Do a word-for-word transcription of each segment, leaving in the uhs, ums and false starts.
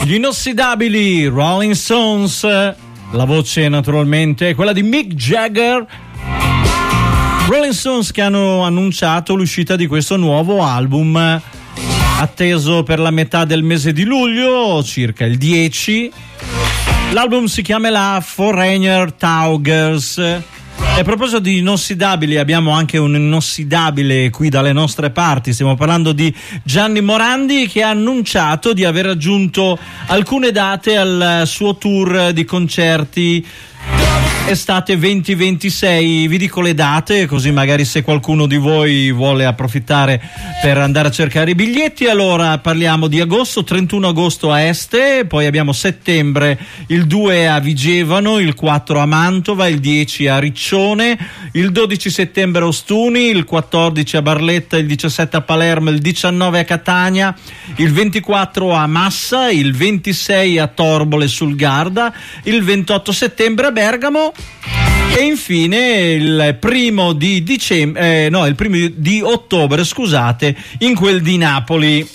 Gli inossidabili Rolling Stones, la voce naturalmente è quella di Mick Jagger. Rolling Stones che hanno annunciato l'uscita di questo nuovo album atteso per la metà del mese di luglio, circa il dieci. L'album si chiamerà Foreigner Taugers. E a proposito di inossidabili, abbiamo anche un inossidabile qui dalle nostre parti. Stiamo parlando di Gianni Morandi, che ha annunciato di aver aggiunto alcune date al suo tour di concerti estate venti ventisei. Vi dico le date, così magari se qualcuno di voi vuole approfittare per andare a cercare i biglietti. Allora parliamo di agosto, trentuno agosto a Este, poi abbiamo settembre, il due a Vigevano, il quattro a Mantova, il dieci a Riccione, il dodici settembre a Ostuni, il quattordici a Barletta, il diciassette a Palermo, il diciannove a Catania, il ventiquattro a Massa, il ventisei a Torbole sul Garda, il ventotto settembre a Bergamo. E infine il primo di dicembre, eh, no, il primo di ottobre, scusate, in quel di Napoli.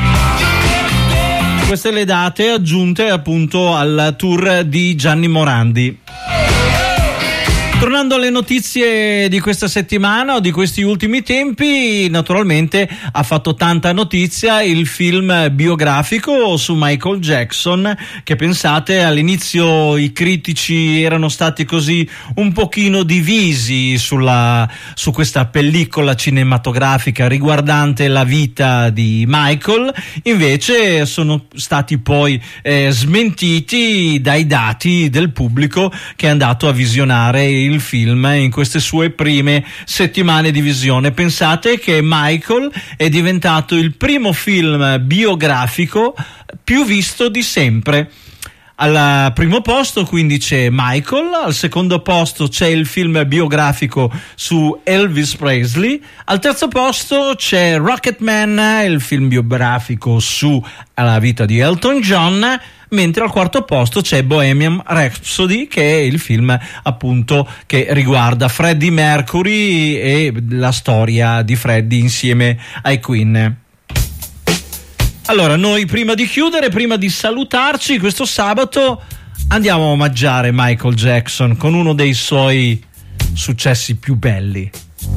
Queste le date aggiunte appunto al tour di Gianni Morandi. Tornando alle notizie di questa settimana o di questi ultimi tempi, naturalmente ha fatto tanta notizia il film biografico su Michael Jackson, che pensate all'inizio i critici erano stati così un pochino divisi sulla, su questa pellicola cinematografica riguardante la vita di Michael, invece sono stati poi eh, smentiti dai dati del pubblico che è andato a visionare il il film in queste sue prime settimane di visione. Pensate che Michael è diventato il primo film biografico più visto di sempre. Al primo posto quindi c'è Michael, al secondo posto c'è il film biografico su Elvis Presley, al terzo posto c'è Rocketman, il film biografico sulla vita di Elton John, mentre al quarto posto c'è Bohemian Rhapsody, che è il film appunto che riguarda Freddie Mercury e la storia di Freddie insieme ai Queen. Allora, noi prima di chiudere, prima di salutarci questo sabato, andiamo a omaggiare Michael Jackson con uno dei suoi successi più belli.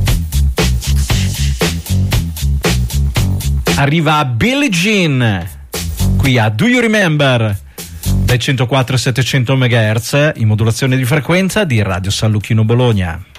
Arriva Billie Jean qui a Do You Remember dai centoquattro e settecento megahertz in modulazione di frequenza di Radio San Lucchino Bologna.